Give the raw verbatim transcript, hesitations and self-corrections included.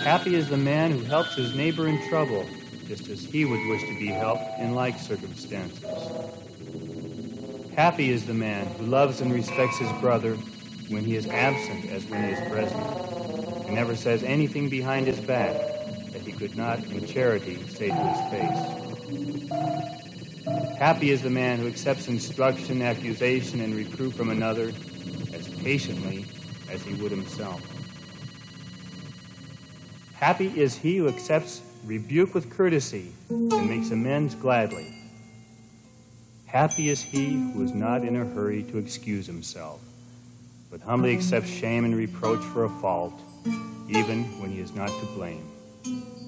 Happy is the man who helps his neighbor in trouble, just as he would wish to be helped in like circumstances. Happy is the man who loves and respects his brother when he is absent as when he is present, and never says anything behind his back that he could not in charity say to his face. Happy is the man who accepts instruction, accusation, and reproof from another as patiently as he would himself. Happy is he who accepts rebuke with courtesy and makes amends gladly. Happy is he who is not in a hurry to excuse himself, but humbly accepts shame and reproach for a fault, even when he is not to blame.